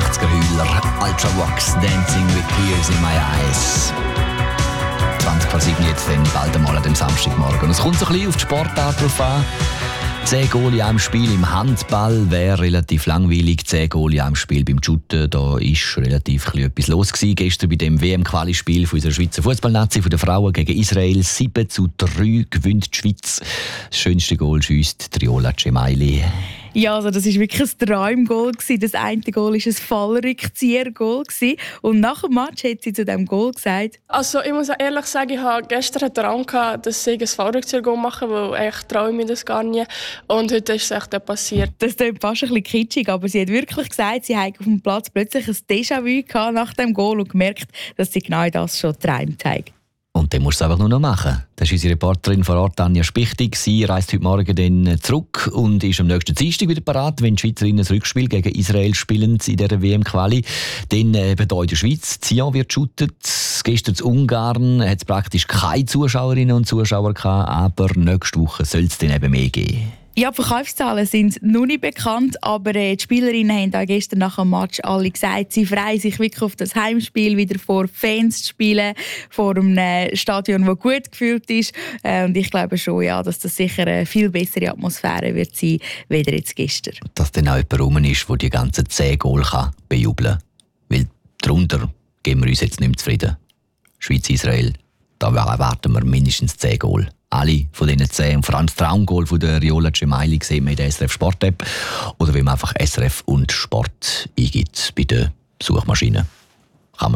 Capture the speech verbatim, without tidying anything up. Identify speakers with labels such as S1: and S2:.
S1: achtziger-Hühler, Ultravox, Dancing with Tears in my eyes. zwanzig vor sieben jetzt dann bald einmal an dem Samstagmorgen. Und es kommt so ein bisschen auf die Sportart drauf an. zehn Goal in einem Spiel im Handball wäre relativ langweilig. zehn Goal in einem Spiel beim Shooten, da war relativ etwas los gewesen. Gestern bei dem W M-Quali-Spiel unserer Schweizer Fußballnazi von den Frauen gegen Israel. sieben zu drei gewinnt die Schweiz. Das schönste Goal schiesst Riola Cemaili.
S2: Ja, also das war wirklich ein Traumgoal. Das eine Goal war ein Fallrückzieher-Goal. Und nach dem Match hat sie zu diesem Goal gesagt:
S3: Also ich muss ehrlich sagen, ich hatte gestern einen Traum gehabt, dass ich ein Fallrückzieher-Goal mache, weil eigentlich traue ich mir das gar nicht. Und heute ist es echt passiert.
S2: Das klingt fast ein bisschen kitschig, aber sie hat wirklich gesagt, sie hat auf dem Platz plötzlich ein Déjà-vu gehabt nach dem Goal und gemerkt, dass sie genau das schon geträumt hat.
S1: Und dann musst du es einfach nur noch machen. Das ist unsere Reporterin vor Ort, Anja Spichtig. Sie reist heute Morgen dann zurück und ist am nächsten Dienstag wieder parat, wenn die Schweizerinnen ein Rückspiel gegen Israel spielen in dieser W M-Quali. Dann eben hier in der Schweiz. Sion wird shootet. Gestern in Ungarn hat es praktisch keine Zuschauerinnen und Zuschauer gehabt, aber nächste Woche soll es dann eben mehr geben.
S2: Ja, die Verkaufszahlen sind noch nicht bekannt, aber äh, die Spielerinnen haben auch gestern nach dem Match alle gesagt, sie freuen sich wirklich auf das Heimspiel, wieder vor Fans zu spielen, vor einem äh, Stadion, das gut gefüllt ist. Äh, und ich glaube schon, ja, dass das sicher eine viel bessere Atmosphäre wird sein, weder jetzt gestern.
S1: Dass dann auch jemand rum ist, der die ganzen zehn Goal bejubeln kann. Weil darunter geben wir uns jetzt nicht mehr zufrieden. Schweiz-Israel, da erwarten wir mindestens zehn Goal. Alle von diesen zehn, und vor allem das Traumgoal von der Riola Cemaili sehen wir in der S R F Sport App oder wenn man einfach S R F und Sport eingibt bei der Suchmaschine.